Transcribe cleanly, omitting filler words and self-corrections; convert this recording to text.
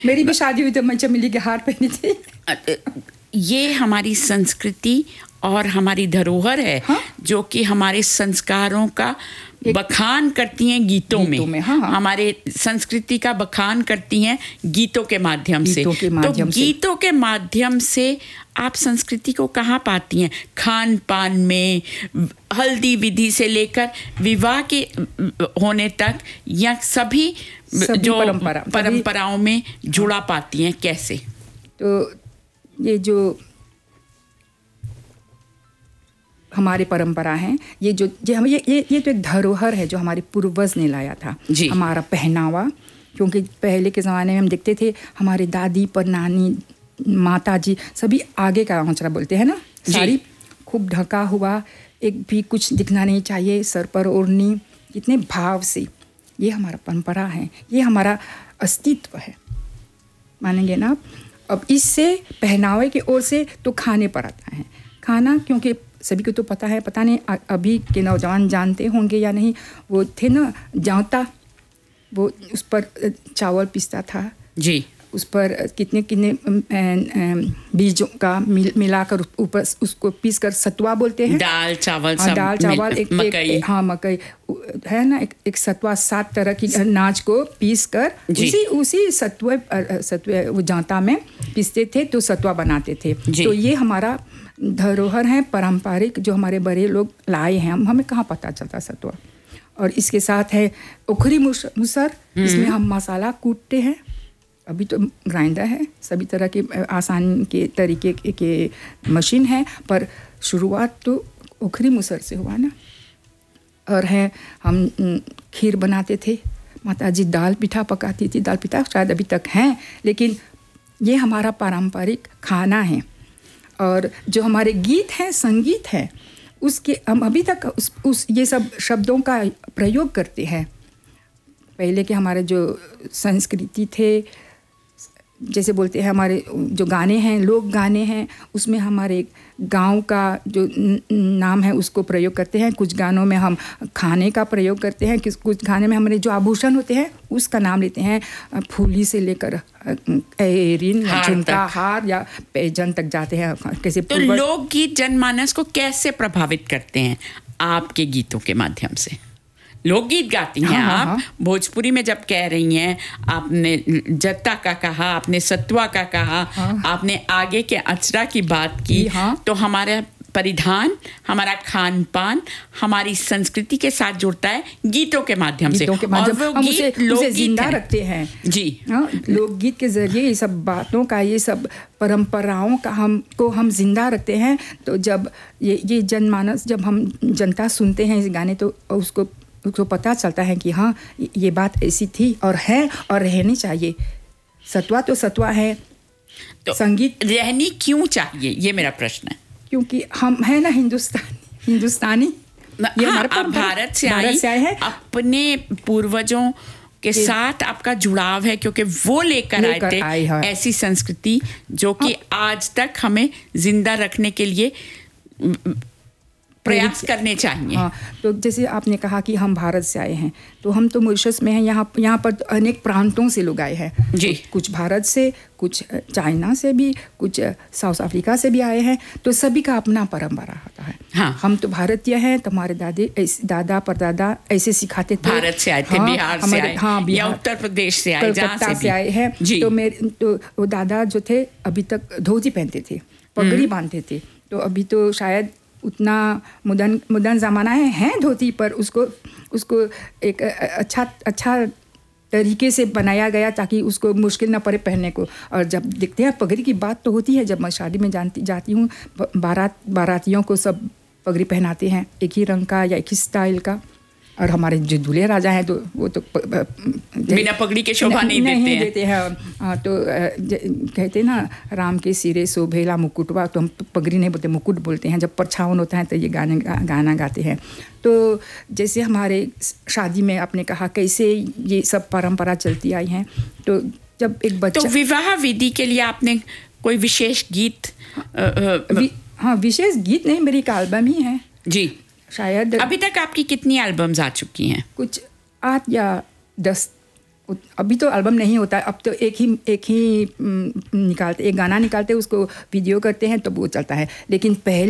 मेरी भी शादी हुई तो मैं चमेली के हार पहनी थी। ये हमारी संस्कृति और हमारी धरोहर है। हाँ? जो कि हमारे संस्कारों का बखान करती हैं गीतों में। हाँ, हाँ। हमारे संस्कृति का बखान करती हैं गीतों के माध्यम से। गीतों के माध्यम से आप संस्कृति को कहाँ पाती हैं? खान पान में, हल्दी विधि से लेकर विवाह के होने तक, या सभी जो परंपराओं में जुड़ा पाती हैं कैसे? तो ये जो हमारी परंपरा है, ये जो हम ये तो एक धरोहर है जो हमारे पूर्वज ने लाया था। हमारा पहनावा, क्योंकि पहले के ज़माने में हम देखते थे हमारे दादी पर नानी माता जी सभी आगे का आंचरा बोलते हैं ना, साड़ी खूब ढका हुआ, एक भी कुछ दिखना नहीं चाहिए, सर पर ओढ़नी, इतने भाव से। ये हमारा परंपरा है, ये हमारा अस्तित्व है, मानेंगे ना आप। अब इससे पहनावे की ओर से तो खाने पर आता है। खाना क्योंकि सभी को तो पता है, पता नहीं अभी के नौजवान जानते होंगे या नहीं, वो थे ना जांता, वो उस पर चावल पिसता था जी, उस पर कितने बीजों का मिलाकर ऊपर उसको पीसकर सतुआ बोलते हैं। दाल चावल मकई, हाँ मकई है ना, एक सतुआ 7 तरह की अनाज को पीस कर उसी सतुए वो जांता में पीसते थे तो सतुआ बनाते थे। तो ये हमारा धरोहर है पारंपरिक, जो हमारे बड़े लोग लाए हैं, हमें कहाँ पता चलता सतुआ। और इसके साथ है उखरी मुसर, इसमें हम मसाला कूटते हैं। अभी तो ग्राइंडर है, सभी तरह के आसान के तरीके के मशीन है, पर शुरुआत तो उखरी मुसर से हुआ ना। और है हम खीर बनाते थे, माताजी दाल पिठा पकाती थी, दाल पिठा शायद अभी तक हैं, लेकिन ये हमारा पारंपरिक खाना है। और जो हमारे गीत हैं, संगीत है, उसके हम अभी तक उस ये सब शब्दों का प्रयोग करते हैं। पहले के हमारे जो संस्कृति थे, जैसे बोलते हैं हमारे जो गाने हैं, लोक गाने हैं, उसमें हमारे गांव का जो नाम है उसको प्रयोग करते हैं। कुछ गानों में हम खाने का प्रयोग करते हैं, कुछ गाने में हमारे जो आभूषण होते हैं उसका नाम लेते हैं। फूली से लेकर एयरिंग, झुमका, हार या पैजन तक जाते हैं कैसे। तो लोकगीत जनमानस को कैसे प्रभावित करते हैं आपके गीतों के माध्यम से? लोकगीत गाती हैं आप। भोजपुरी में जब कह रही हैं, आपने जत्ता का कहा, आपने सतुआ का कहा, आपने आगे के अचरा की बात की, तो हमारा परिधान, हमारा खान पान हमारी संस्कृति के साथ जुड़ता है गीतों के माध्यम से, और वो हम गीत उसे जिंदा रखते हैं जी। लोकगीत के जरिए ये सब बातों का, ये सब परंपराओं का हम जिंदा रखते हैं। तो जब ये जनमानस, जब हम जनता सुनते हैं इस गाने, तो उसको पता चलता है कि हाँ ये बात ऐसी थी और है और रहनी चाहिए। सतुआ तो सतुआ है, तो संगीत रहनी क्यों चाहिए, ये मेरा प्रश्न है। क्योंकि हम है ना हिंदुस्तानी। ये आप भारत से आए हैं, अपने पूर्वजों के साथ आपका जुड़ाव है, क्योंकि वो लेकर आए थे ऐसी संस्कृति जो कि आज तक हमें जिंदा रखने के लिए प्रयास करने चाहिए। हाँ, तो जैसे आपने कहा कि हम भारत से आए हैं, तो हम तो मॉरिशस में हैं। यहाँ पर तो अनेक प्रांतों से लोग आए हैं जी। कुछ भारत से, कुछ चाइना से भी, कुछ साउथ अफ्रीका से भी आए हैं। तो सभी का अपना परंपरा होता है। हाँ। हम तो भारतीय हैं, तो हमारे दादा परदादा ऐसे सिखाते थे। भारत से आए थे, बिहार से आए, या उत्तर प्रदेश से आए, कलकत्ता से आए हैं। तो वो दादा जो थे अभी तक धोती पहनते थे, पगड़ी बांधते थे। तो अभी तो शायद उतना मुदन ज़माना है धोती, पर उसको एक अच्छा तरीके से बनाया गया ताकि उसको मुश्किल ना पड़े पहनने को। और जब देखते हैं, पगड़ी की बात तो होती है, जब मैं शादी में जाती हूँ, बारातियों को सब पगड़ी पहनाते हैं, एक ही रंग का या एक ही स्टाइल का। और हमारे जो दूल्हे राजा हैं, तो वो तो बिना पगड़ी के शोभा नहीं देते हैं। तो कहते ना, राम के सिरे शोभेला मुकुटवा, तो हम पगड़ी नहीं बोलते, मुकुट बोलते हैं। जब परछावन होता है तो ये गाना गाते हैं। तो जैसे हमारे शादी में आपने कहा कैसे ये सब परंपरा चलती आई हैं, तो जब एक बच्चा, तो विवाह विधि के लिए आपने कोई विशेष गीत? हाँ, विशेष गीत नहीं, मेरी एक एल्बम ही है जी। शायद अभी तक आपकी कितनी एल्बम्स आ चुकी हैं? कुछ 8 या 10 अभी तो एल्बम नहीं होता है, अब तो एक ही निकालते, एक गाना निकालते उसको वीडियो करते हैं तो वो चलता है। लेकिन पहले